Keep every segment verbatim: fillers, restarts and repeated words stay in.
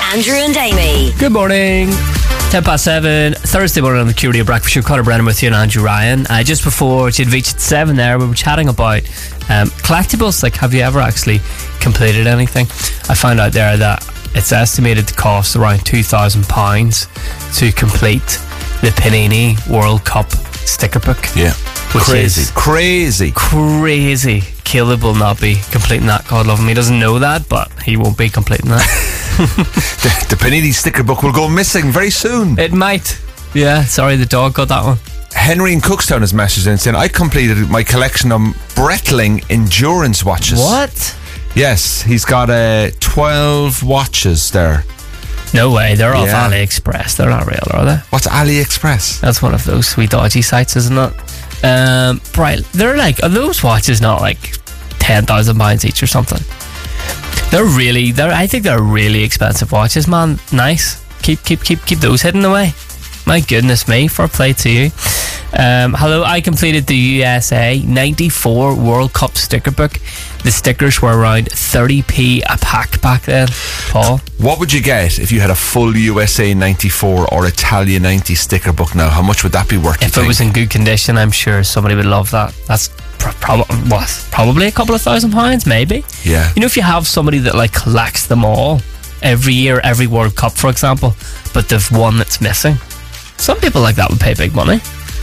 Andrew and Amy. Good morning. ten past seven, Thursday morning on the Q Radio Breakfast Show. Conor Brennan with you and Andrew Ryan. Uh, just before you'd reached seven there, we were chatting about um, collectibles. Like, have you ever actually completed anything? I found out there that it's estimated to cost around two thousand pounds to complete the Panini World Cup sticker book. Yeah. Which crazy. is Crazy. Crazy. Caleb will not be completing that. God love him. He doesn't know that, but he won't be completing that. the, the Panini sticker book will go missing very soon. It might. Yeah, sorry, the dog got that one. Henry in Cookstown has messaged in saying, I completed my collection of Breitling endurance watches. What? Yes, he's got uh, twelve watches there. No way, they're off Yeah. AliExpress. They're not real, are they? What's AliExpress? That's one of those sweet dodgy sites, isn't it? Um, right, they're like, are those watches not like ten thousand pounds each or something? They're really, they're. I think they're really expensive watches, man. Nice. Keep, keep, keep, keep those hidden away. My goodness me, fair play to you. Um, hello, I completed the U S A ninety-four World Cup sticker book. The stickers were around thirty p a pack back then, Paul. What would you get if you had a full U S A ninety-four or Italia ninety sticker book now? How much would that be worth? If it was in good condition, I'm sure somebody would love that. That's pro- prob- what, probably a couple of thousand pounds, maybe. Yeah. You know, if you have somebody that like collects them all every year, every World Cup, for example, but there's one that's missing, some people like that would pay big money.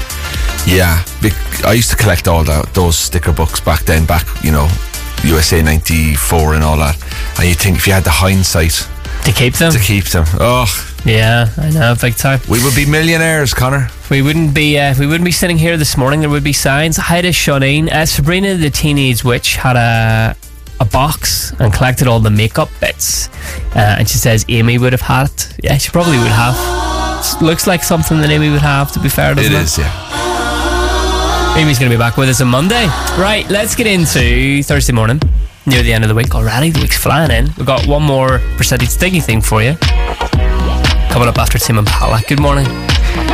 Yeah, bec- I used to collect all that, those sticker books back then, back, you know, U S A ninety-four and all that. And you think if you had the hindsight to keep them, to keep them, oh yeah, I know, big time. We would be millionaires, Connor. We wouldn't be. Uh, we wouldn't be sitting here this morning. There would be signs. Hi to Shoneen. Uh, Sabrina the Teenage Witch had a a box and collected all the makeup bits, uh, and she says Amy would have had it. Yeah, she probably would have. S- looks like something that Amy would have. To be fair, doesn't it? It is, yeah. Amy's going to be back with us on Monday. Right, let's get into Thursday morning. Near the end of the week already. The week's flying in. We've got one more percentage thingy thing for you. Coming up after Tim and Pala. Good morning.